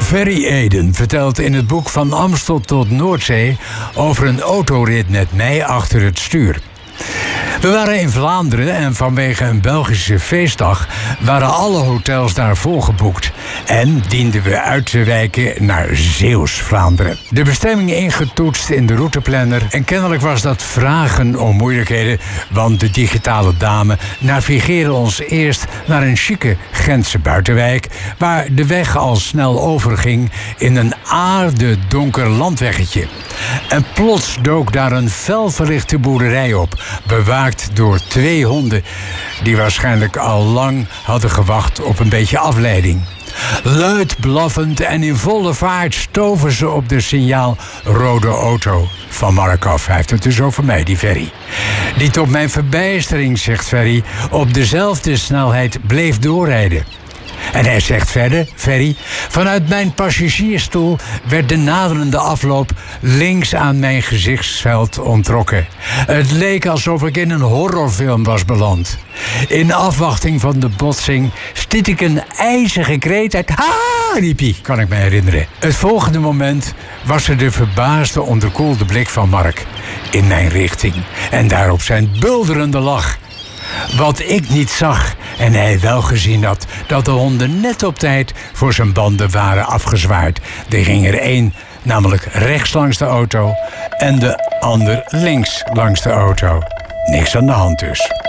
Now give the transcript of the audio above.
Ferry Eden vertelt in het boek Van Amstel tot Noordzee over een autorit met mij achter het stuur. We waren in Vlaanderen en vanwege een Belgische feestdag waren alle hotels daar volgeboekt. En dienden we uit te wijken naar Zeeuws-Vlaanderen. De bestemming ingetoetst in de routeplanner en kennelijk was dat vragen om moeilijkheden, want de digitale dame navigeerde ons eerst naar een chique Gentse buitenwijk, waar de weg al snel overging in een aardedonker landweggetje. En plots dook daar een fel verlichte boerderij op, bewaakt door 2 honden die waarschijnlijk al lang hadden gewacht op een beetje afleiding. Luid blaffend en in volle vaart stoven ze op de signaal rode auto van Mark af. Hij heeft het dus over mij, die Ferry. Die tot mijn verbijstering, zegt Ferry, op dezelfde snelheid bleef doorrijden. En hij zegt verder, Ferry, vanuit mijn passagiersstoel werd de naderende afloop links aan mijn gezichtsveld ontrokken. Het leek alsof ik in een horrorfilm was beland. In afwachting van de botsing stiet ik een ijzige kreet uit. Ha, riep hij, kan ik me herinneren. Het volgende moment was er de verbaasde, onderkoelde blik van Mark in mijn richting. En daarop zijn bulderende lach. Wat ik niet zag en hij wel gezien had, dat de honden net op tijd voor zijn banden waren afgezwaard. Er ging er 1 namelijk rechts langs de auto en de ander links langs de auto. Niks aan de hand dus.